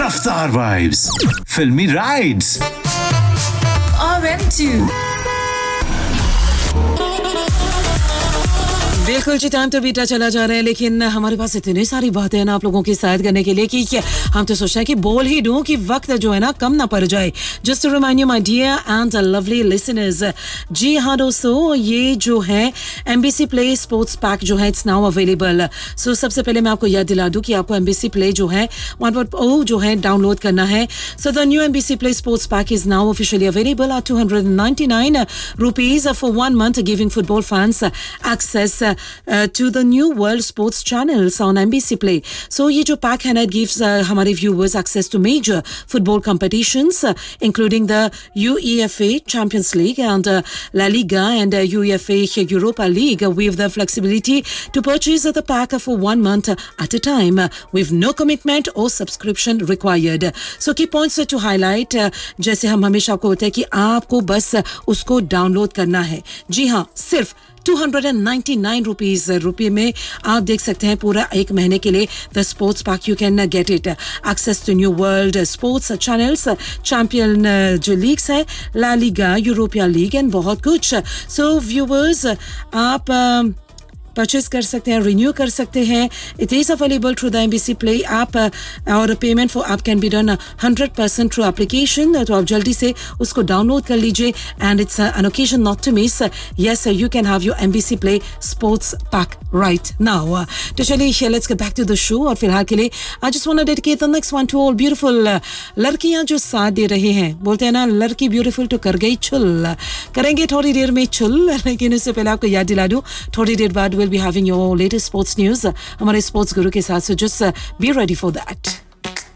रफ्तार वाइब्स, फिल्मी rides, RM2 बिल्कुल जी, टाइम तो बीता चला जा रहा है, लेकिन हमारे पास इतनी सारी बातें हैं ना आप लोगों के साथ करने के लिए कि हम तो सोच रहे हैं कि बोल ही दूं कि वक्त जो है ना कम ना पड़ जाए. Just to remind you my dear and lovely listeners, जी हाँ दोस्तों, ये जो है एमबीसी प्ले स्पोर्ट्स पैक जो है इट्स नाउ अवेलेबल. सो सबसे पहले मैं आपको याद दिला दूं कि आपको एमबीसी प्ले जो है 1.0 जो है डाउनलोड करना है. So the new MBC play sports pack is now officially available at 299 rupees for 1 month, giving football fans access to the new world sports channels on MBC Play. So ये जो pack है ना, it gives हमारे viewers access to major football competitions including the UEFA Champions League and La Liga and UEFA Europa League with the flexibility to purchase the pack for 1 month at a time with no commitment or subscription required. So key points to highlight, जैसे हम हमेशा आपको होता है कि आपको बस उसको डाउनलोड करना है. जी हाँ, सिर्फ 299 रुपये में आप देख सकते हैं पूरा एक महीने के लिए the sports pack. You can get it access to new world sports channels, champion जो लीग्स है, La Liga, europaea league and बहुत कुछ. सो व्यूवर्स, आप परचेज कर सकते हैं, रिन्यू कर सकते हैं. It is available through the MBC play app और payment for app can be done 100% through application. तो आप जल्दी से उसको डाउनलोड कर लीजिए and it's an occasion not to miss. Yes, you can have your MBC play sports pack right now. तो चलिए let's get back to the show. और फिलहाल के लिए I just want to dedicate the next one two all beautiful लड़कियां जो साथ दे रहे हैं. बोलते हैं ना, लड़की ब्यूटीफुल तो कर गई छुल. करेंगे थोड़ी देर में छुल, लेकिन इससे पहले आपको याद दिला दूं, थोड़ी देर बाद we'll be having your latest sports news हमारे स्पोर्ट्स गुरु के साथ. So just be ready for that.